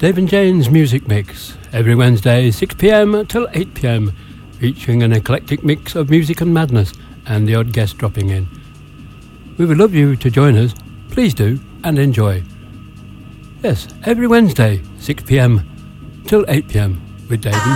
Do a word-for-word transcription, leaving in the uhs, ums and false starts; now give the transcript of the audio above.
Dave and Jane's Music Mix, every Wednesday, six p.m. till eight p.m, featuring an eclectic mix of music and madness, and the odd guest dropping in. We would love you to join us. Please do, and enjoy. Yes, every Wednesday, six p.m. till eight p.m, with Dave and